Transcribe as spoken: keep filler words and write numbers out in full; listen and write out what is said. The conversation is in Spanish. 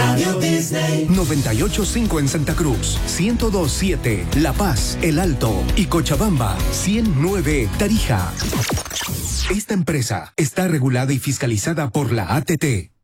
Radio Disney. noventa y ocho punto cinco en Santa Cruz, ciento dos punto siete La Paz, El Alto y Cochabamba, ciento nueve Tarija. Esta empresa está regulada y fiscalizada por la A T T.